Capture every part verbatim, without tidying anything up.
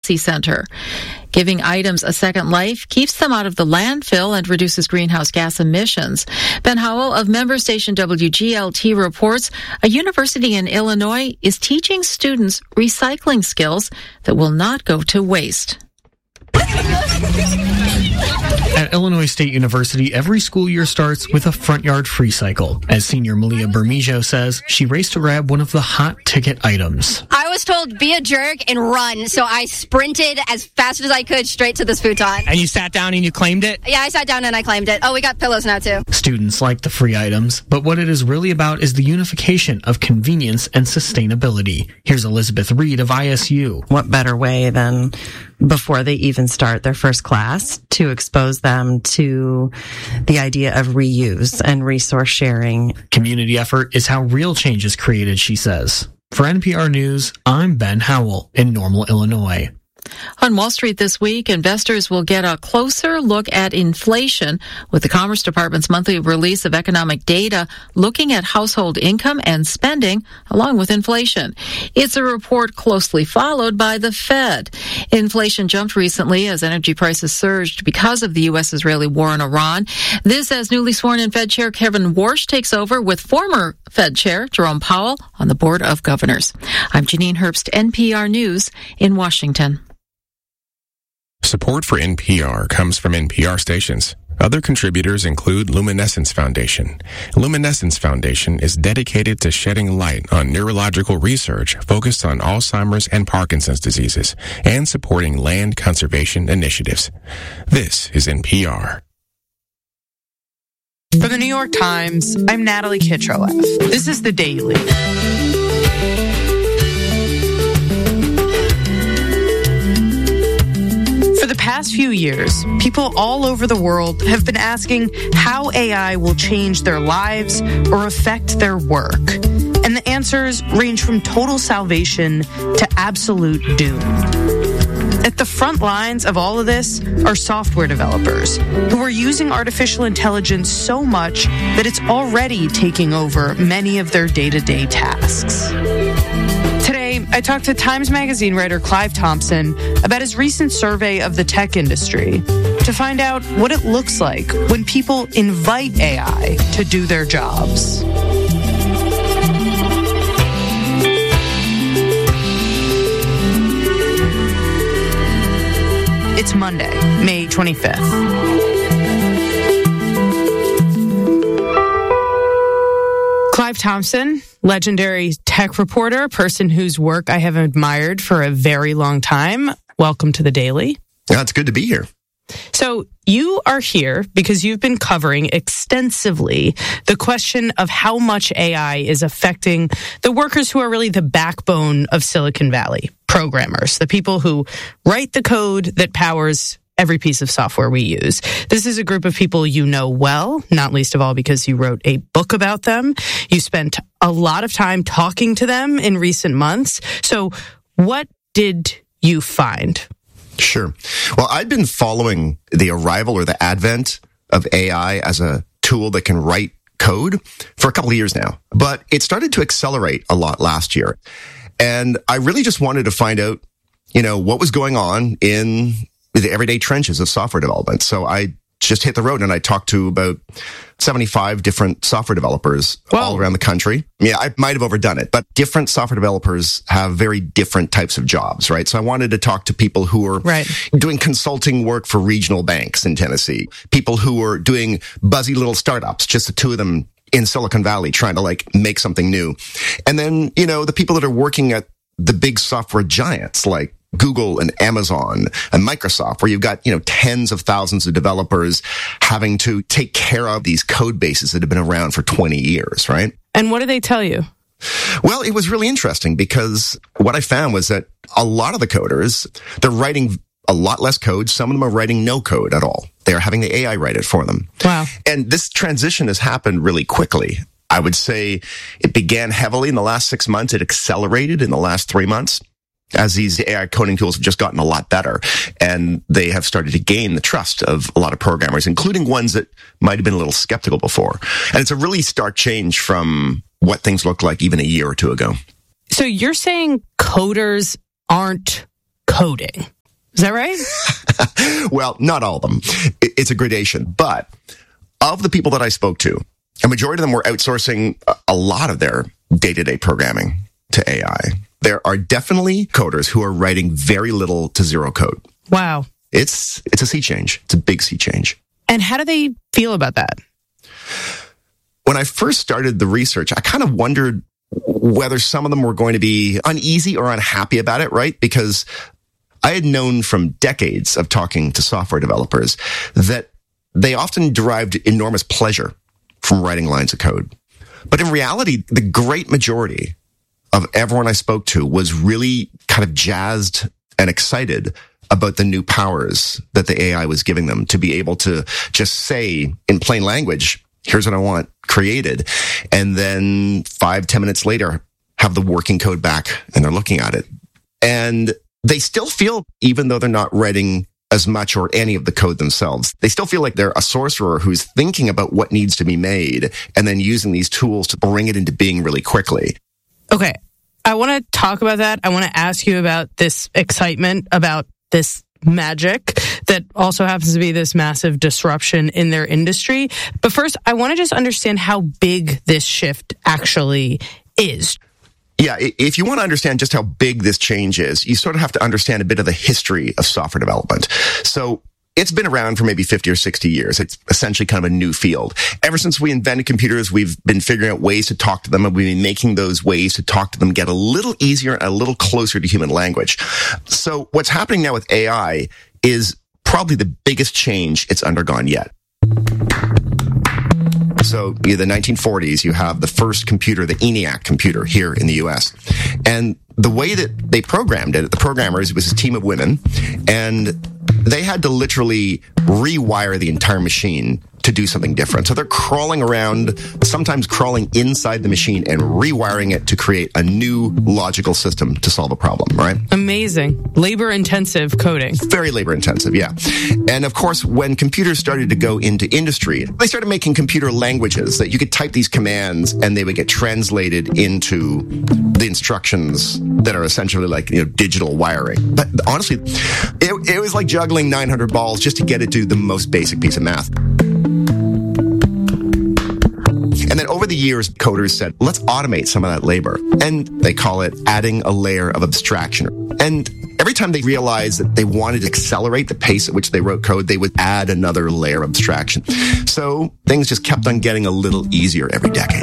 Policy Center. Giving items a second life keeps them out of the landfill and reduces greenhouse gas emissions. Ben Howell of member station W G L T reports a university in Illinois is teaching students recycling skills that will not go to waste. At Illinois State University, every school year starts with a front yard free cycle. As senior Malia Bermejo says, she raced to grab one of the hot ticket items. I was told, be a jerk and run, so I sprinted as fast as I could straight to this futon. And you sat down and you claimed it? Yeah, I sat down and I claimed it. Oh, we got pillows now, too. Students like the free items, but what it is really about is the unification of convenience and sustainability. Here's Elizabeth Reed of I S U. What better way than before they even start their first class to expose them to the idea of reuse and resource sharing. Community effort is how real change is created, she says. For N P R News, I'm Ben Howell in Normal, Illinois. On Wall Street this week, investors will get a closer look at inflation with the Commerce Department's monthly release of economic data looking at household income and spending along with inflation. It's a report closely followed by the Fed. Inflation jumped recently as energy prices surged because of the U S-Israeli war in Iran. This as newly sworn-in Fed Chair Kevin Warsh takes over with former Fed Chair Jerome Powell on the Board of Governors. I'm Janine Herbst, N P R News in Washington. Support for N P R comes from N P R stations. Other contributors include Luminescence Foundation. Luminescence Foundation is dedicated to shedding light on neurological research focused on Alzheimer's and Parkinson's diseases and supporting land conservation initiatives. This is N P R. For the New York Times, I'm Natalie Kitrolev. This is The Daily. For the past few years, people all over the world have been asking how A I will change their lives or affect their work. And the answers range from total salvation to absolute doom. At the front lines of all of this are software developers who are using artificial intelligence so much that it's already taking over many of their day-to-day tasks. Today, I talked to Times Magazine writer Clive Thompson about his recent survey of the tech industry to find out what it looks like when people invite A I to do their jobs. It's Monday, May twenty-fifth. Clive Thompson, legendary tech reporter, person whose work I have admired for a very long time. Welcome to The Daily. Yeah, it's good to be here. So you are here because you've been covering extensively the question of how much A I is affecting the workers who are really the backbone of Silicon Valley, programmers, the people who write the code that powers every piece of software we use. This is a group of people you know well, not least of all because you wrote a book about them. You spent a lot of time talking to them in recent months. So what did you find? Sure. Well, I'd been following the arrival or the advent of A I as a tool that can write code for a couple of years now, but it started to accelerate a lot last year. And I really just wanted to find out, you know, what was going on in the everyday trenches of software development. So I just hit the road and I talked to about seventy-five different software developers Whoa. all around the country. Yeah, I might have overdone it, but different software developers have very different types of jobs, right? So I wanted to talk to people who are right. doing consulting work for regional banks in Tennessee, people who are doing buzzy little startups, just the two of them in Silicon Valley trying to like make something new. And then, you know, the people that are working at the big software giants like Google and Amazon and Microsoft, where you've got, you know, tens of thousands of developers having to take care of these code bases that have been around for twenty years, right? And what do they tell you? Well, it was really interesting because what I found was that a lot of the coders, they're writing a lot less code. Some of them are writing no code at all. They're having the A I write it for them. Wow. And this transition has happened really quickly. I would say it began heavily in the last six months. It accelerated in the last three months. As these A I coding tools have just gotten a lot better, and they have started to gain the trust of a lot of programmers, including ones that might have been a little skeptical before. And it's a really stark change from what things looked like even a year or two ago. So you're saying coders aren't coding? Is that right? Well, not all of them. It's a gradation. But of the people that I spoke to, a majority of them were outsourcing a lot of their day-to-day programming to A I. There are definitely coders who are writing very little to zero code. Wow. It's it's a sea change. It's a big sea change. And how do they feel about that? When I first started the research, I kind of wondered whether some of them were going to be uneasy or unhappy about it, right? Because I had known from decades of talking to software developers that they often derived enormous pleasure from writing lines of code. But in reality, the great majority of everyone I spoke to was really kind of jazzed and excited about the new powers that the A I was giving them to be able to just say in plain language, here's what I want created. And then five, ten minutes later, have the working code back and they're looking at it. And they still feel, even though they're not writing as much or any of the code themselves, they still feel like they're a sorcerer who's thinking about what needs to be made and then using these tools to bring it into being really quickly. Okay. I want to talk about that. I want to ask you about this excitement about this magic that also happens to be this massive disruption in their industry. But first, I want to just understand how big this shift actually is. Yeah, if you want to understand just how big this change is, you sort of have to understand a bit of the history of software development. So it's been around for maybe fifty or sixty years. It's essentially kind of a new field. Ever since we invented computers, we've been figuring out ways to talk to them, and we've been making those ways to talk to them get a little easier and a little closer to human language. So what's happening now with A I is probably the biggest change it's undergone yet. So in the nineteen forties, you have the first computer, the ENIAC computer here in the U S. And the way that they programmed it, the programmers, it was a team of women, and they had to literally rewire the entire machine to do something different. So they're crawling around, sometimes crawling inside the machine and rewiring it to create a new logical system to solve a problem, right? Amazing. Labor-intensive coding. Very labor-intensive, yeah. And of course, when computers started to go into industry, they started making computer languages that you could type these commands and they would get translated into the instructions that are essentially like, you know, digital wiring. But honestly, it, it was like juggling nine hundred balls just to get it to the most basic piece of math. And then over the years, coders said, let's automate some of that labor. And they call it adding a layer of abstraction. And every time they realized that they wanted to accelerate the pace at which they wrote code, they would add another layer of abstraction. So things just kept on getting a little easier every decade.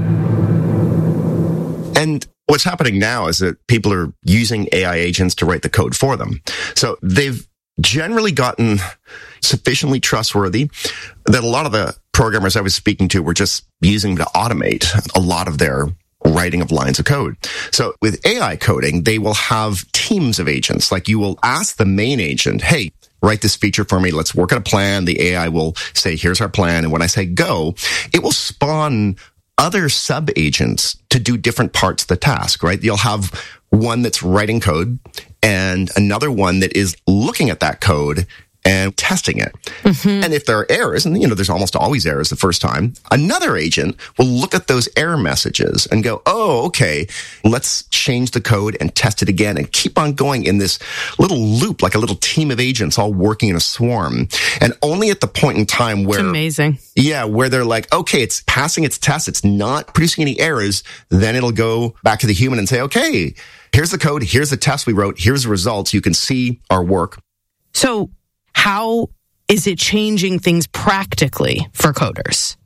And what's happening now is that people are using A I agents to write the code for them. So they've generally gotten sufficiently trustworthy that a lot of the programmers I was speaking to were just using to automate a lot of their writing of lines of code. So with A I coding, they will have teams of agents. Like you will ask the main agent, hey, write this feature for me. Let's work on a plan. The A I will say, here's our plan. And when I say go, it will spawn other sub-agents to do different parts of the task, right? You'll have one that's writing code and another one that is looking at that code and testing it. Mm-hmm. And if there are errors, and you know, there's almost always errors the first time, another agent will look at those error messages and go, oh, okay, let's change the code and test it again and keep on going in this little loop, like a little team of agents all working in a swarm. And only at the point in time where... It's amazing. Yeah, where they're like, okay, it's passing its test, it's not producing any errors, then it'll go back to the human and say, okay, here's the code, here's the test we wrote, here's the results, you can see our work. So how is it changing things practically for coders?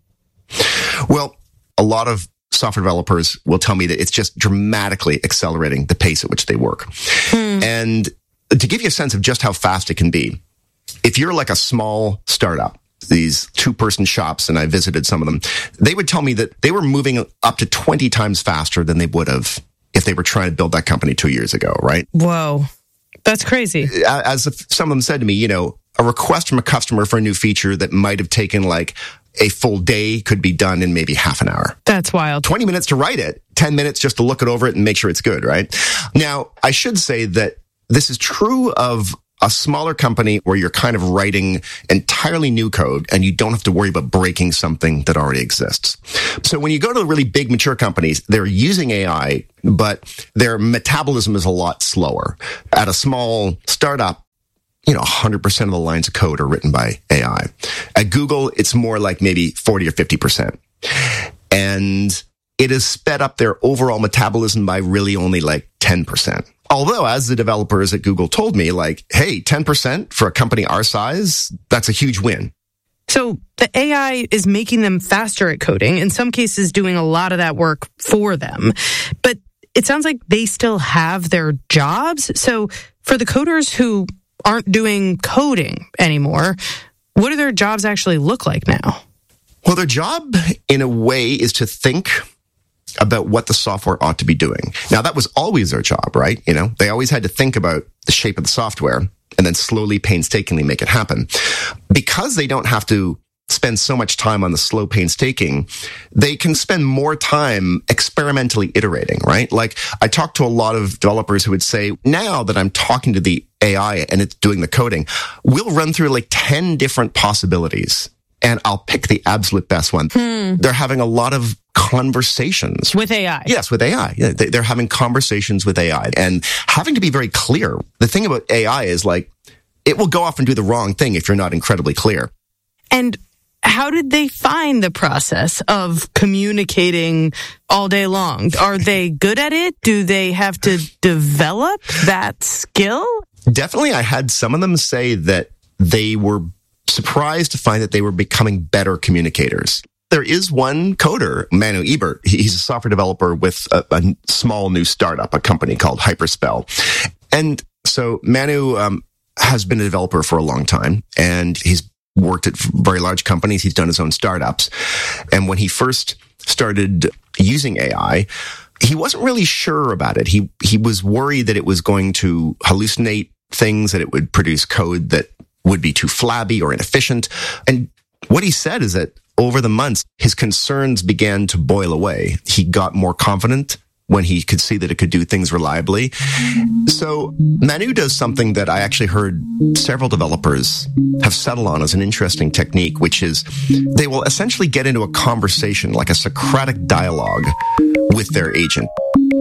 Well, a lot of software developers will tell me that it's just dramatically accelerating the pace at which they work. Hmm. And to give you a sense of just how fast it can be, if you're like a small startup, these two-person shops, and I visited some of them, they would tell me that they were moving up to twenty times faster than they would have if they were trying to build that company two years ago, right? Whoa. That's crazy. As some of them said to me, you know, a request from a customer for a new feature that might have taken like a full day could be done in maybe half an hour. That's wild. twenty minutes to write it, ten minutes just to look it over it and make sure it's good, right? Now, I should say that this is true of a smaller company where you're kind of writing entirely new code and you don't have to worry about breaking something that already exists. So when you go to really big mature companies, they're using A I, but their metabolism is a lot slower. At a small startup, you know, one hundred percent of the lines of code are written by A I. At Google, it's more like maybe forty or fifty percent. And it has sped up their overall metabolism by really only like ten percent. Although, as the developers at Google told me, like, hey, ten percent for a company our size, that's a huge win. So the A I is making them faster at coding, in some cases doing a lot of that work for them. But it sounds like they still have their jobs. So for the coders who aren't doing coding anymore, what do their jobs actually look like now? Well, their job, in a way, is to think about what the software ought to be doing. Now, that was always their job, right? You know, they always had to think about the shape of the software and then slowly, painstakingly make it happen. Because they don't have to spend so much time on the slow painstaking, they can spend more time experimentally iterating, right? Like, I talked to a lot of developers who would say, now that I'm talking to the A I and it's doing the coding, we'll run through like ten different possibilities and I'll pick the absolute best one. Hmm. They're having a lot of conversations. With A I? Yes, with A I. Yeah, they're having conversations with A I and having to be very clear. The thing about A I is, like, it will go off and do the wrong thing if you're not incredibly clear. And how did they find the process of communicating all day long? Are they good at it? Do they have to develop that skill? Definitely, I had some of them say that they were surprised to find that they were becoming better communicators. There is one coder, Manu Ebert. He's a software developer with a, a small new startup, a company called Hyperspell. And so Manu um, has been a developer for a long time, and he's worked at very large companies. He's done his own startups. And when he first started using A I, he wasn't really sure about it. He he was worried that it was going to hallucinate things, that it would produce code that would be too flabby or inefficient. And what he said is that over the months, his concerns began to boil away. He got more confident when he could see that it could do things reliably. So Manu does something that I actually heard several developers have settled on as an interesting technique, which is they will essentially get into a conversation, like a Socratic dialogue, with their agent.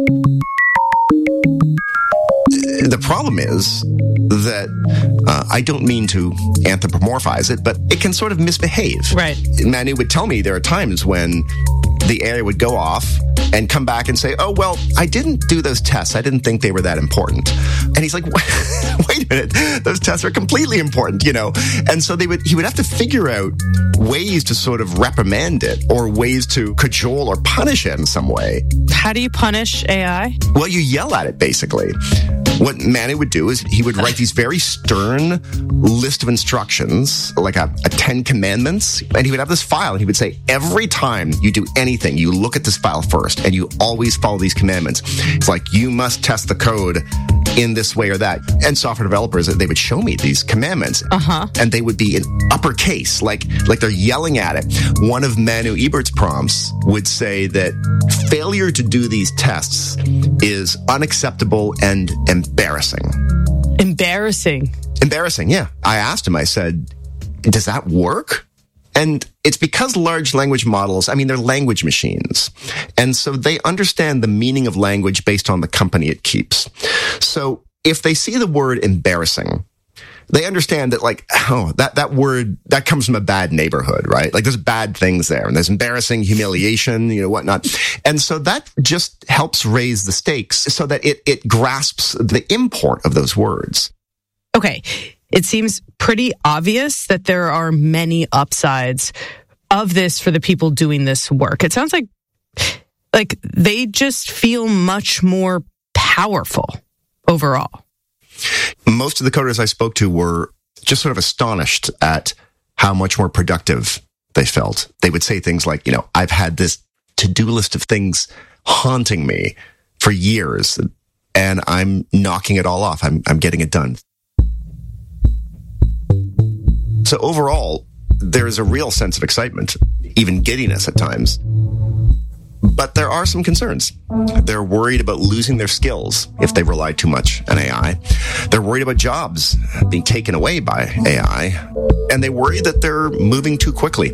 The problem is that uh, I don't mean to anthropomorphize it, but it can sort of misbehave. Right. Manu would tell me there are times when the A I would go off and come back and say, oh, well, I didn't do those tests. I didn't think they were that important. And he's like, wait a minute, those tests are completely important, you know? And so they would, he would have to figure out ways to sort of reprimand it or ways to cajole or punish it in some way. How do you punish A I? Well, you yell at it, basically. What Manu would do is he would write these very stern list of instructions, like a, a Ten Commandments, and he would have this file, and he would say, every time you do anything, you look at this file first, and you always follow these commandments. It's like, you must test the code in this way or that. And software developers, they would show me these commandments, uh-huh. and they would be in uppercase, like, like they're yelling at it. One of Manu Ebert's prompts would say that failure to do these tests is unacceptable and embarrassing. Embarrassing? Embarrassing, yeah. I asked him, I said, does that work? And it's because large language models, I mean, they're language machines. And so they understand the meaning of language based on the company it keeps. So if they see the word embarrassing, they understand that, like, oh, that, that word, that comes from a bad neighborhood, right? Like, there's bad things there, and there's embarrassing, humiliation, you know, whatnot. And so that just helps raise the stakes so that it, it grasps the import of those words. Okay. It seems pretty obvious that there are many upsides of this for the people doing this work. It sounds like, like they just feel much more powerful overall. Most of the coders I spoke to were just sort of astonished at how much more productive they felt. They would say things like, you know, I've had this to-do list of things haunting me for years, and I'm knocking it all off. I'm, I'm getting it done. So overall, there is a real sense of excitement, even giddiness at times. But there are some concerns. They're worried about losing their skills if they rely too much on A I. They're worried about jobs being taken away by A I. And they worry that they're moving too quickly.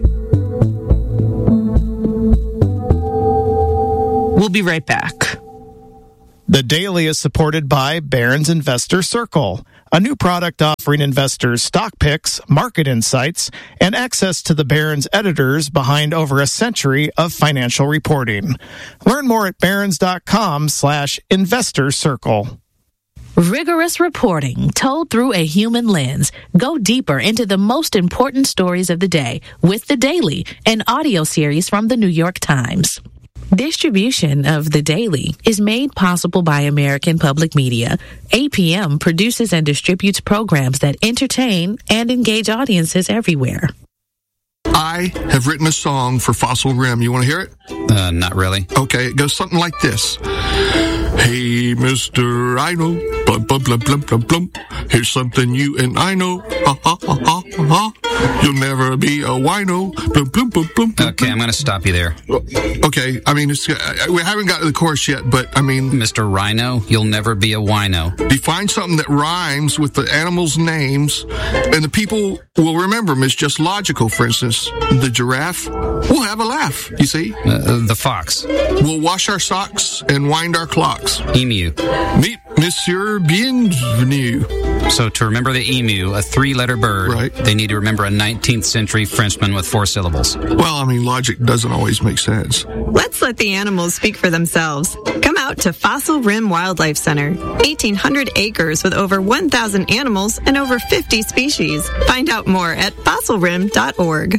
We'll be right back. The Daily is supported by Barron's Investor Circle, a new product offering investors stock picks, market insights, and access to the Barron's editors behind over a century of financial reporting. Learn more at barrons.com slash investor circle. Rigorous reporting told through a human lens. Go deeper into the most important stories of the day with The Daily, an audio series from the New York Times. Distribution of The Daily is made possible by American Public Media. A P M produces and distributes programs that entertain and engage audiences everywhere. I have written a song for Fossil Rim. You want to hear it? Uh, not really. Okay, it goes something like this. Hey, Mister Rhino, blum, blum, blum, blum, blum, blum. Here's something you and I know. Ha, ha, ha, ha, ha. You'll never be a wino. Blum, blum, blum, blum, blum. Okay, I'm going to stop you there. Okay, I mean, it's, uh, we haven't got to the chorus yet, but I mean... Mister Rhino, you'll never be a wino. Define something that rhymes with the animals' names, and the people will remember them. It's just logical. For instance, the giraffe, we'll have a laugh, you see? Uh, the fox. We'll wash our socks and wind our clocks. Emu. Meet Monsieur Bienvenu. So to remember the emu, a three-letter bird, right, they need to remember a nineteenth century Frenchman with four syllables. Well, I mean, logic doesn't always make sense. Let's let the animals speak for themselves. Come out to Fossil Rim Wildlife Center. eighteen hundred acres with over one thousand animals and over fifty species. Find out more at fossil rim dot org.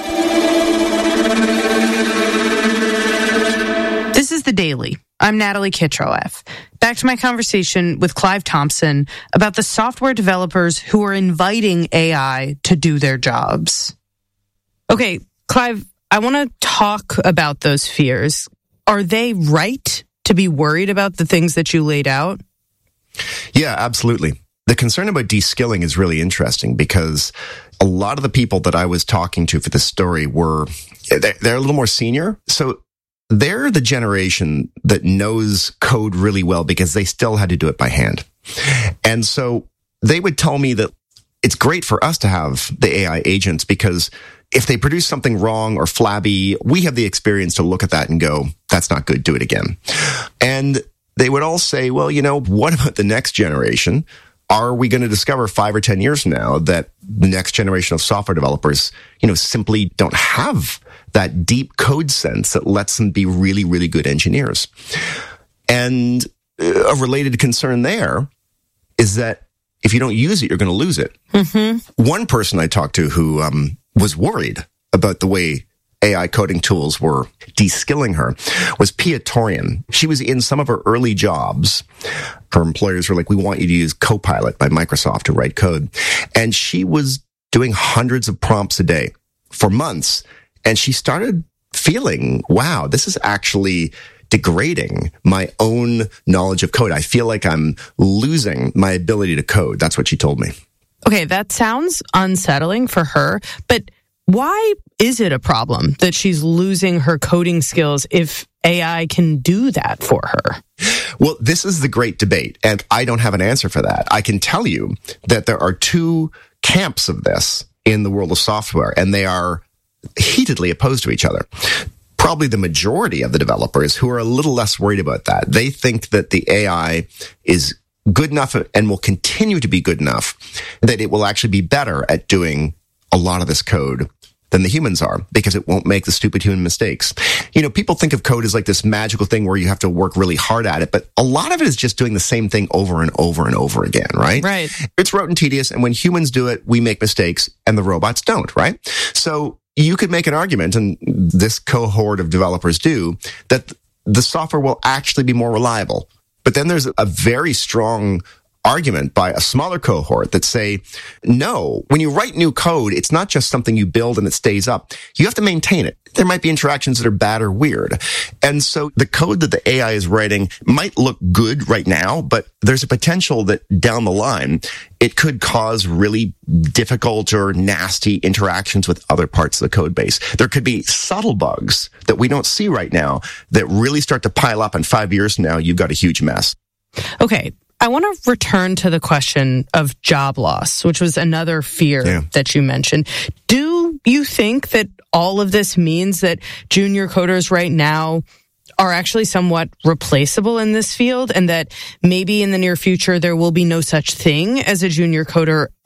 This is The Daily. I'm Natalie Kitroeff. Back to my conversation with Clive Thompson about the software developers who are inviting A I to do their jobs. Okay, Clive, I want to talk about those fears. Are they right to be worried about the things that you laid out? Yeah, absolutely. The concern about de-skilling is really interesting because a lot of the people that I was talking to for this story were, they're a little more senior. So they're the generation that knows code really well because they still had to do it by hand. And so they would tell me that it's great for us to have the A I agents because if they produce something wrong or flabby, we have the experience to look at that and go, that's not good, do it again. And they would all say, well, you know, what about the next generation? Are we going to discover five or ten years from now that the next generation of software developers, you know, simply don't have that deep code sense that lets them be really, really good engineers? And a related concern there is that if you don't use it, you're going to lose it. Mm-hmm. One person I talked to who um, was worried about the way A I coding tools were de-skilling her was Pia Torian. She was in some of her early jobs. Her employers were like, we want you to use Copilot by Microsoft to write code. And she was doing hundreds of prompts a day for months. And she started feeling, wow, this is actually degrading my own knowledge of code. I feel like I'm losing my ability to code. That's what she told me. Okay, that sounds unsettling for her, but why is it a problem that she's losing her coding skills if A I can do that for her? Well, this is the great debate, and I don't have an answer for that. I can tell you that there are two camps of this in the world of software, and they are heatedly opposed to each other. Probably the majority of the developers who are a little less worried about that. They think that the A I is good enough and will continue to be good enough that it will actually be better at doing a lot of this code than the humans are because it won't make the stupid human mistakes. You know, people think of code as like this magical thing where you have to work really hard at it, but a lot of it is just doing the same thing over and over and over again, right? Right. It's rote and tedious, and when humans do it, we make mistakes and the robots don't, right? So you could make an argument, and this cohort of developers do, that the software will actually be more reliable. But then there's a very strong argument by a smaller cohort that say, no, when you write new code, it's not just something you build and it stays up. You have to maintain it. There might be interactions that are bad or weird. And so the code that the A I is writing might look good right now, but there's a potential that down the line, it could cause really difficult or nasty interactions with other parts of the code base. There could be subtle bugs that we don't see right now that really start to pile up, and five years from now, you've got a huge mess. Okay. I want to return to the question of job loss, which was another fear yeah. that you mentioned. Do you think that all of this means that junior coders right now are actually somewhat replaceable in this field, and that maybe in the near future there will be no such thing as a junior coder